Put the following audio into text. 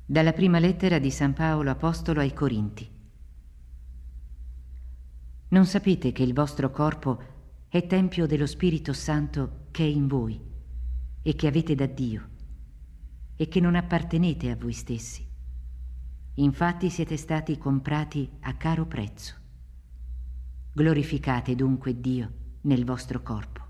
Dalla prima lettera di San Paolo Apostolo ai Corinti. Non sapete che il vostro corpo è tempio dello Spirito Santo che è in voi e che avete da Dio e che non appartenete a voi stessi. Infatti siete stati comprati a caro prezzo. Glorificate dunque Dio nel vostro corpo.